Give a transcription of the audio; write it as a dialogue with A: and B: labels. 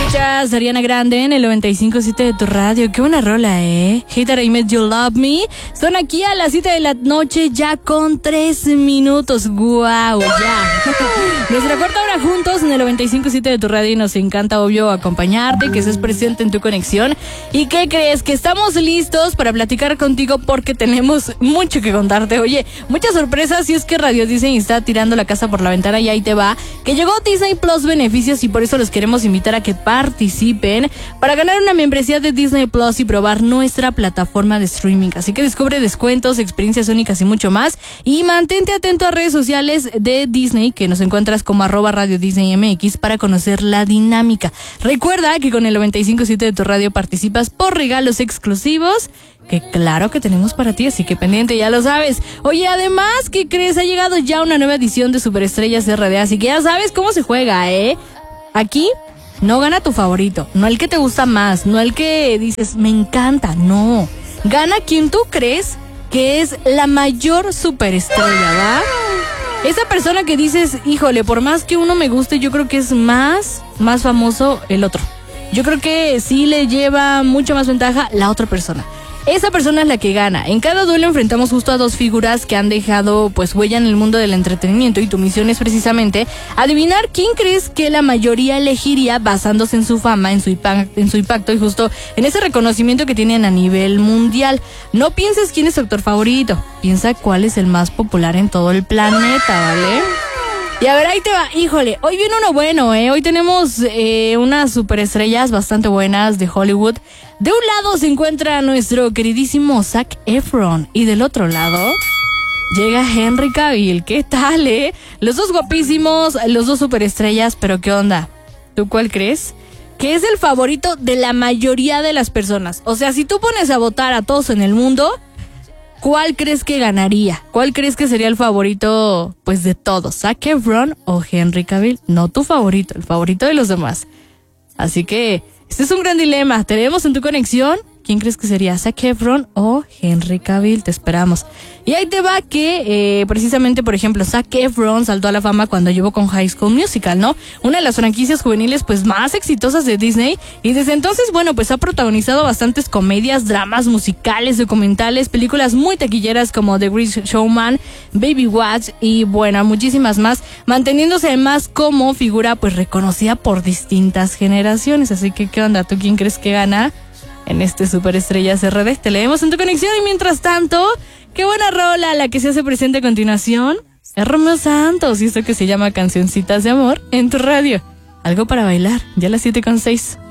A: Escuchas Ariana Grande en el 95.7 de tu radio. Qué buena rola, Hater I Made You Love Me. Son aquí a las 7 de la noche ya con 3 minutos. ¡Guau! Ya. Nuestra cuarta hora juntos en el 95.7 de tu radio y nos encanta, obvio, acompañarte, que estés presente en tu conexión. ¿Y qué crees? Que estamos listos para platicar contigo porque tenemos mucho que contarte. Oye, muchas sorpresas y es que Radio Disney está tirando la casa por la ventana y ahí te va. Que llegó Disney Plus beneficios y por eso los queremos invitar a que participen para ganar una membresía de Disney Plus y probar nuestra plataforma de streaming. Así que descubre descuentos, experiencias únicas y mucho más. Y mantente atento a redes sociales de Disney, que nos encuentras como @Radio Disney MX para conocer la dinámica. Recuerda que con el 95.7 de tu radio participas por regalos exclusivos que claro que tenemos para ti, así que pendiente, ya lo sabes. Oye, además, ¿qué crees? Ha llegado ya una nueva edición de Superestrellas RD, así que ya sabes cómo se juega, Aquí no gana tu favorito, no el que te gusta más, no el que dices, me encanta, no. Gana quien tú crees que es la mayor superestrella, ¿va? Esa persona que dices, híjole, por más que uno me guste, yo creo que es más famoso el otro. Yo creo que sí le lleva mucha más ventaja la otra persona. Esa persona es la que gana. En cada duelo enfrentamos justo a dos figuras que han dejado pues huella en el mundo del entretenimiento y tu misión es precisamente adivinar quién crees que la mayoría elegiría basándose en su fama, en su impacto y justo en ese reconocimiento que tienen a nivel mundial. No pienses quién es tu actor favorito, piensa cuál es el más popular en todo el planeta, ¿vale? Y a ver, ahí te va, híjole, hoy viene uno bueno, Hoy tenemos unas superestrellas bastante buenas de Hollywood. De un lado se encuentra nuestro queridísimo Zac Efron y del otro lado llega Henry Cavill. ¿Qué tal, Los dos guapísimos, los dos superestrellas, pero ¿qué onda? ¿Tú cuál crees? Que es el favorito de la mayoría de las personas. O sea, si tú pones a votar a todos en el mundo, ¿cuál crees que ganaría? ¿Cuál crees que sería el favorito, pues, de todos? ¿Zac Efron o Henry Cavill? No tu favorito, el favorito de los demás. Así que este es un gran dilema. ¿Te vemos en tu conexión? ¿Quién crees que sería? ¿Zac Efron o Henry Cavill? Te esperamos. Y ahí te va que, precisamente, por ejemplo, Zac Efron saltó a la fama cuando llevó con High School Musical, ¿no? Una de las franquicias juveniles, pues, más exitosas de Disney. Y desde entonces, bueno, pues ha protagonizado bastantes comedias, dramas, musicales, documentales, películas muy taquilleras como The Great Showman, Baby Watch y, bueno, muchísimas más, manteniéndose además como figura, pues, reconocida por distintas generaciones. Así que, ¿qué onda? ¿Tú quién crees que gana en este Superestrellas RD? Te leemos en tu conexión y mientras tanto, qué buena rola la que se hace presente a continuación. Es Romeo Santos y esto que se llama Cancioncitas de Amor en tu radio. Algo para bailar, ya a las 7:06.